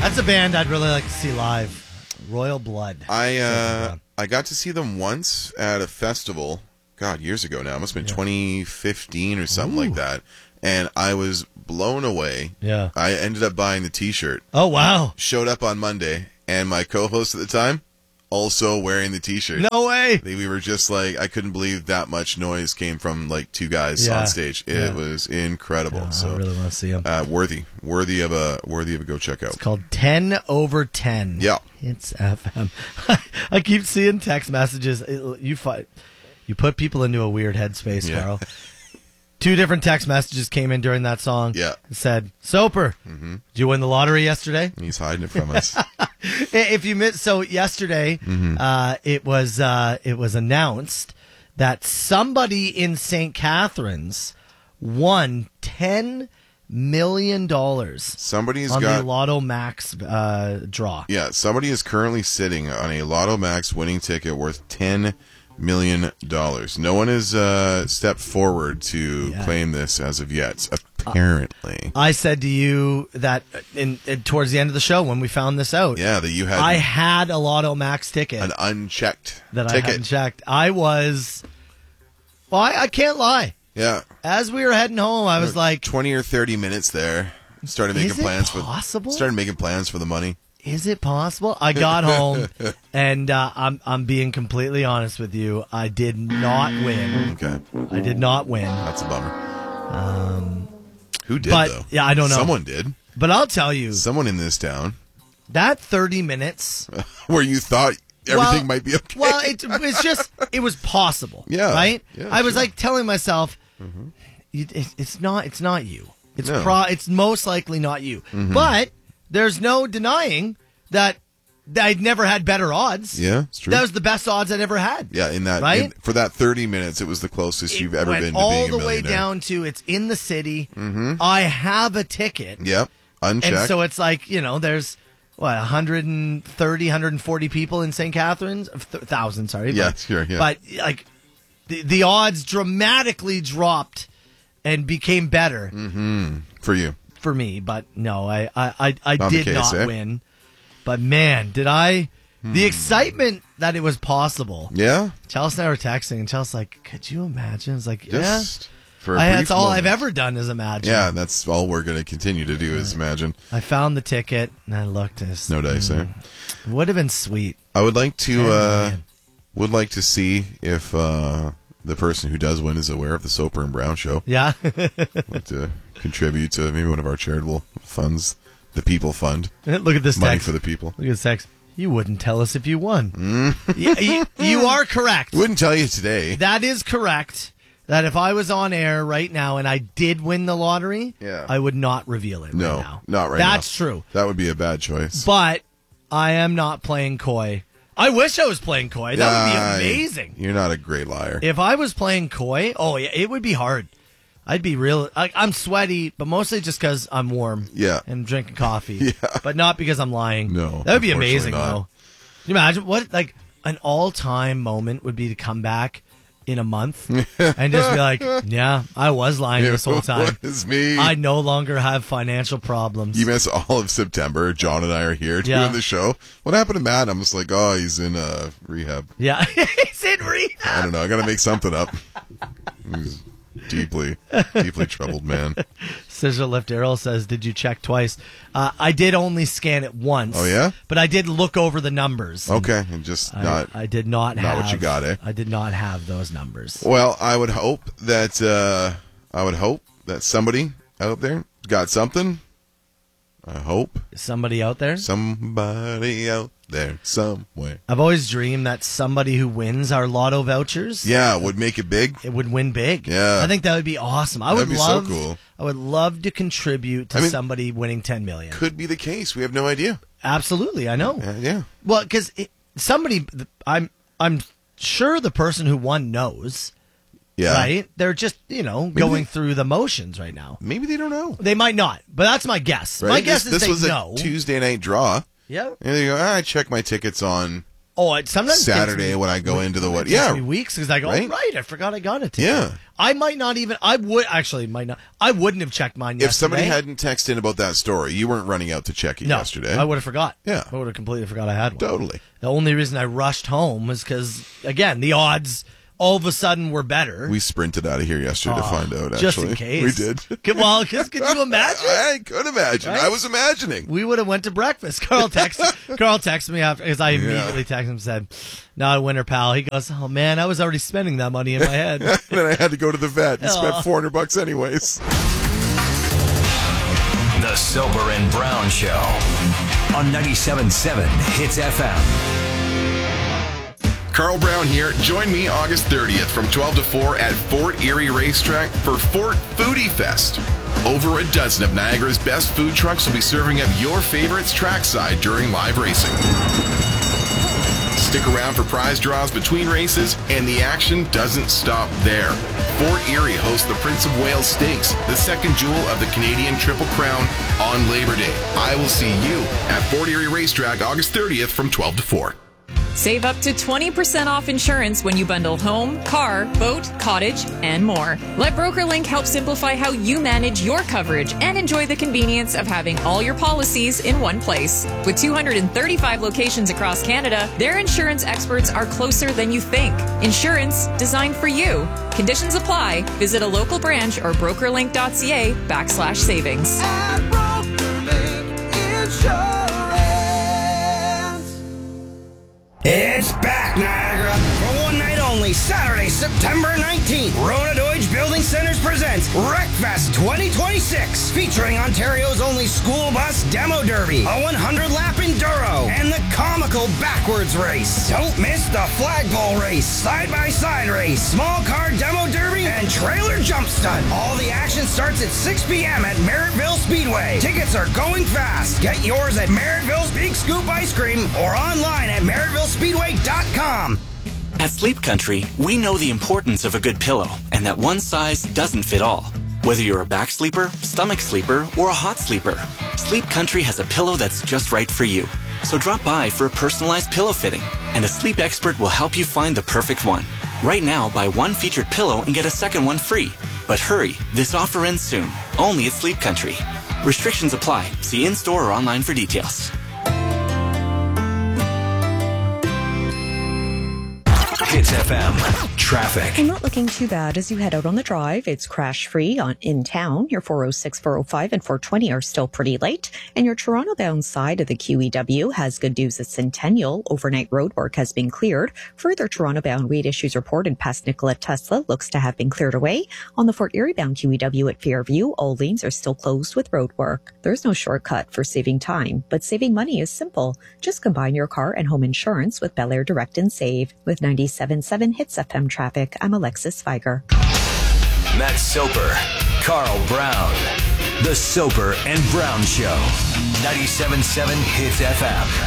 That's a band I'd really like to see live. Royal Blood. I got to see them once at a festival. God, years ago now. It must have been 2015 or something like that. And I was blown away. Yeah. I ended up buying the T-shirt. Oh, wow. Showed up on Monday, and my co-host at the time also wearing the T-shirt. No way. We were just like, I couldn't believe that much noise came from like two guys on stage. It was incredible. Yeah, so I really want to see them. Worthy of a go check out. It's called 10 over 10. Yeah. It's FM. I keep seeing text messages. You put people into a weird headspace, Yeah. Carl. 2 different text messages came in during that song. Yeah. It said, Soper, did you win the lottery yesterday? He's hiding it from us. If you missed, so yesterday, it was announced that somebody in St. Catharines won $10 million. Somebody's on got the Lotto Max draw. Yeah, somebody is currently sitting on a Lotto Max winning ticket worth $10 million. No one has stepped forward to claim this as of yet, apparently. I said to you that towards the end of the show when we found this out. Yeah, that you had. I had a Lotto Max ticket. An unchecked that ticket. I hadn't checked. I was. Well, I can't lie. Yeah. As we were heading home, I was like 20 or 30 minutes there. Started making plans for the money. Is it possible? I got home, and I'm being completely honest with you. I did not win. Okay. I did not win. That's a bummer. Who did, though? Yeah, I don't know. Someone did. But I'll tell you. Someone in this town. That 30 minutes. Where you thought everything might be okay. Well, it's just, it was possible. Yeah. Right? Yeah, I was like telling myself, it's not you. It's most likely not you. But there's no denying that I'd never had better odds. Yeah, it's true. That was the best odds I'd ever had. Yeah, right? For that 30 minutes, it was the closest you've ever been to being a millionaire. All the way down to it's in the city. I have a ticket. Yep, unchecked. And so it's like, there's 130, 140 people in St. Catharines? 1,000, sorry. Yeah, sure, yeah. But like the odds dramatically dropped and became better. For you. For me, but no, I did case, not win. But man, did I... The excitement that it was possible. Yeah? Chelsea and I were texting, and Chelsea's like, could you imagine? It's like, for a that's brief all moment. I've ever done is imagine. Yeah, that's all we're going to continue to do is imagine. I found the ticket, and I looked. And no dice there. Would have been sweet. I would like to see if the person who does win is aware of the Soper and Brown show. Yeah. I'd like to contribute to maybe one of our charitable funds, the People Fund. Look at this Money text. for the people. Look at this text. You wouldn't tell us if you won. You are correct. Wouldn't tell you today. That is correct. That if I was on air right now and I did win the lottery, I would not reveal it right now. Not right now. That's true. That would be a bad choice. But I am not playing coy. I wish I was playing coy. That would be amazing. You're not a great liar. If I was playing coy, it would be hard. I'd be real. I'm sweaty, but mostly just because I'm warm. Yeah. And drinking coffee. Yeah. But not because I'm lying. No. That would be amazing, not. though. Can you imagine what an all-time moment would be to come back in a month and just be like, yeah, I was lying this whole time. It was me. I no longer have financial problems. You miss all of September. John and I are here doing the show. What happened to Matt? I'm just like, he's in rehab. Yeah, he's in rehab. I don't know. I got to make something up. He's deeply troubled man. Sizzle Lift Arrow says, did you check twice? I did only scan it once. Oh, yeah? But I did look over the numbers. Okay, and just I did not have... Not what you got, eh? I did not have those numbers. Well, I would hope that somebody out there got something. I hope. Somebody out there? Somebody out there somewhere. I've always dreamed that somebody who wins our lotto vouchers... Yeah, would make it big. It would win big. Yeah. I think that would be awesome. That'd be so cool. I would love to contribute to somebody winning $10 million. Could be the case. We have no idea. Absolutely, I know. Yeah. Well, because I'm sure the person who won knows. Yeah. Right? They're just, going through the motions right now. Maybe they don't know. They might not, but that's my guess. Right? My guess is this they was know. a Tuesday night draw. Yeah. And they go, I check my tickets on Oh, it sometimes Saturday when I go into the what? It takes me weeks because I go, right? oh, right, I forgot I got it today. Yeah. I might not even. I wouldn't have checked mine yesterday. If somebody hadn't texted in about that story, you weren't running out to check it yesterday. I would have forgot. Yeah. I would have completely forgot I had one. Totally. The only reason I rushed home is because, again, the odds all of a sudden were better. We sprinted out of here yesterday to find out, actually. Just in case. We did. Could you imagine? I could imagine. Right? I was imagining. We would have went to breakfast. Carl texted me after, because I immediately texted him and said, not a winner, pal. He goes, oh, man, I was already spending that money in my head. Then I had to go to the vet and spent $400 anyways. The Soper and Brown Show on 97.7 Hits FM. Carl Brown here. Join me August 30th from 12 to 4 at Fort Erie Racetrack for Fort Foodie Fest. Over a dozen of Niagara's best food trucks will be serving up your favorites trackside during live racing. Stick around for prize draws between races, and the action doesn't stop there. Fort Erie hosts the Prince of Wales Stakes, the second jewel of the Canadian Triple Crown, on Labor Day. I will see you at Fort Erie Racetrack August 30th from 12 to 4. Save up to 20% off insurance when you bundle home, car, boat, cottage, and more. Let BrokerLink help simplify how you manage your coverage and enjoy the convenience of having all your policies in one place. With 235 locations across Canada, their insurance experts are closer than you think. Insurance designed for you. Conditions apply. Visit a local branch or brokerlink.ca/savings. At BrokerLink Insurance. It's back, Niagara. For one night only, Saturday, September 19th, Rona Deutsch Building Centers presents Wreckfest 2026, featuring Ontario's only school bus demo derby, a 100-lap enduro, and the comical backwards race. Don't miss the flagpole race, side-by-side race, small car demo derby, and trailer jump stunt. All the action starts at 6 p.m. at Merrittville Speedway. Tickets are going fast. Get yours at Merrittville's Big Scoop Ice Cream or online at merrittvillespeedway.com. At Sleep Country, we know the importance of a good pillow and that one size doesn't fit all. Whether you're a back sleeper, stomach sleeper, or a hot sleeper, Sleep Country has a pillow that's just right for you. So drop by for a personalized pillow fitting, and a sleep expert will help you find the perfect one. Right now, buy one featured pillow and get a second one free. But hurry, this offer ends soon, only at Sleep Country. Restrictions apply. See in-store or online for details. Hits FM. Traffic. Well, not looking too bad as you head out on the drive. It's crash-free in town. Your 406, 405, and 420 are still pretty late. And your Toronto-bound side of the QEW has good news at Centennial. Overnight roadwork has been cleared. Further Toronto-bound weight issues reported past Nicollet Tesla looks to have been cleared away. On the Fort Erie-bound QEW at Fairview, all lanes are still closed with roadwork. There's no shortcut for saving time, but saving money is simple. Just combine your car and home insurance with Bel Air Direct and Save. With 97.7 Hits FM traffic, I'm Alexis Feiger. Matt Soper, Carl Brown. The Soper and Brown Show. 97.7 Hits FM.